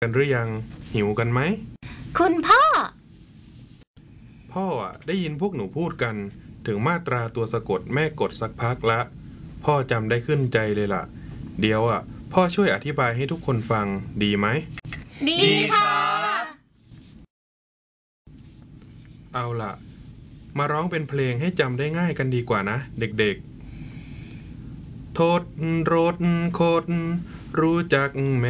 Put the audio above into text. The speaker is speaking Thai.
กันหรือยังหิวกันไหมคุณพ่อพ่อได้ยินพวกหนูพูดกันถึงมาตราตัวสะกดแม่กดสักพักละพ่อจำได้ขึ้นใจเลยล่ะเดี๋ยวพ่อช่วยอธิบายให้ทุกคนฟังดีไหมดีค่ะเอาล่ะมาร้องเป็นเพลงให้จำได้ง่ายกันดีกว่านะเด็กๆโทษรถโคตรรู้จักไหม